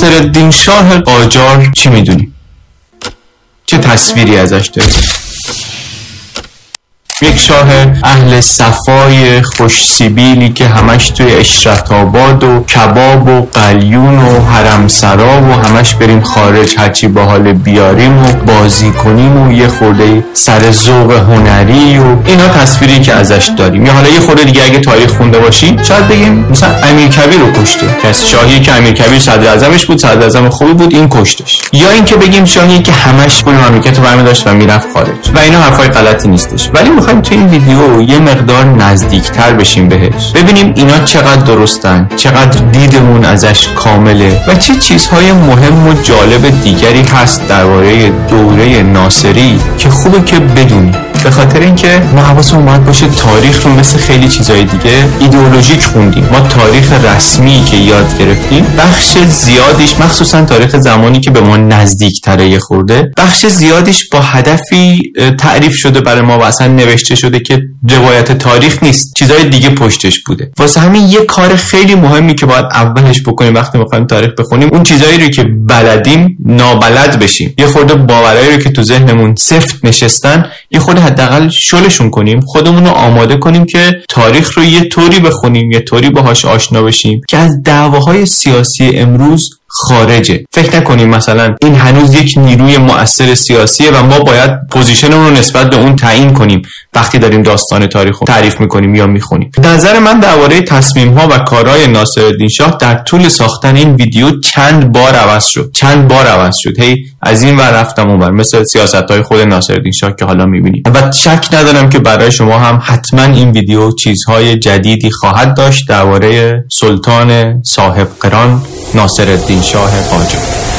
ناصرالدین شاه قاجار چی میدونی؟ چه تصویری ازش داری؟ یک شاه اهل صفای خوش سیبیلی که همش توی عشرت آباد و کباب و قلیون و حرمسرا و همش بریم خارج هرچی با حال بیاریم و بازی کنیم و یه خورده سر ذوق هنری و اینا تصویری که ازش داریم. یا حالا یه خورده دیگه اگه تاریخ خونده باشی شاید بگیم مثلا امیرکبیر رو کشته، کسی شاهی که امیرکبیر صدر اعظمش بود، صدر اعظم خوبی بود، این کشتش. یا اینکه بگیم شاهی که همش پول مملکت رو برمی داشت و میرفت خارج و اینا حرفای غلطی نیستش، ولی میخوایم تو این ویدیو یه مقدار نزدیکتر بشیم بهش، ببینیم اینا چقدر درستن، چقدر دیدمون ازش کامله و چه چیزهای مهم و جالب دیگری هست درباره دوره ناصری که خوبه که بدونیم. به خاطر اینکه ما حواسمون باید باشه تاریخ رو مثل خیلی چیزهای دیگه ایدئولوژیک خوندیم. ما تاریخ رسمی که یاد گرفتیم بخش زیادیش، مخصوصا تاریخ زمانی که به ما نزدیک‌تره یه خورده، بخش زیادیش با هدفی تعریف شده برای ما و اصلا نوشته شده که روایت تاریخ نیست، چیزهای دیگه پشتش بوده. واسه همین یه کار خیلی مهمی که باید اولش بکنیم وقتی می‌خوایم تاریخ بخونیم، اون چیزایی رو که بلدیم نابلد بشیم. یه خورده باورایی رو که تو ذهنمون سفت نشستن یه خورده حداقل شلشون کنیم، خودمون رو آماده کنیم که تاریخ رو یه طوری بخونیم، یه طوری باهاش آشنا بشیم که از دعواهای سیاسی امروز خارجه. فکر نکنیم مثلا این هنوز یک نیروی مؤثر سیاسیه و ما باید پوزیشنمون رو نسبت به اون تعیین کنیم وقتی داریم داستان تاریخ رو تعریف میکنیم یا میخونیم. نظر من درباره تصمیم‌ها و کارهای ناصرالدین شاه در طول ساختن این ویدیو چند بار عوض شد. هی از این ور رفتم اون ور، مثل سیاست‌های خود ناصرالدین شاه که حالا میبینیم و شک ندارم که برای شما هم حتما این ویدیو چیزهای جدیدی خواهد داشت درباره سلطان صاحب قران ناصرالدین شاه قاجار.